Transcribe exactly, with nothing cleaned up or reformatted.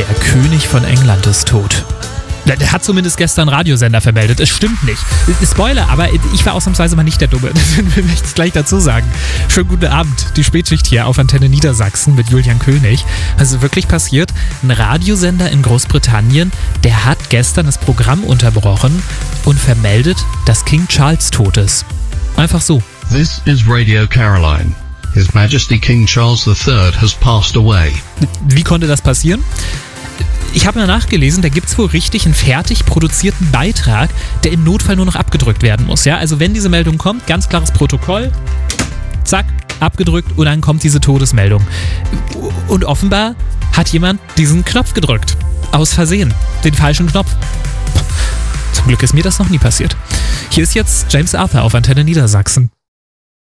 Der König von England ist tot. Der hat zumindest gestern Radiosender vermeldet. Es stimmt nicht. Spoiler, aber ich war ausnahmsweise mal nicht der Dumme. Das will ich jetzt gleich dazu sagen. Schönen guten Abend. Die Spätschicht hier auf Antenne Niedersachsen mit Julian König. Also wirklich passiert, ein Radiosender in Großbritannien, der hat gestern das Programm unterbrochen und vermeldet, dass King Charles tot ist. Einfach so. This is Radio Caroline. His Majesty King Charles the Third has passed away. Wie konnte das passieren? Ich habe mal nachgelesen, da gibt es wohl richtig einen fertig produzierten Beitrag, der im Notfall nur noch abgedrückt werden muss. Ja? Also wenn diese Meldung kommt, ganz klares Protokoll, zack, abgedrückt und dann kommt diese Todesmeldung. Und offenbar hat jemand diesen Knopf gedrückt. Aus Versehen. Den falschen Knopf. Zum Glück ist mir das noch nie passiert. Hier ist jetzt James Arthur auf Antenne Niedersachsen.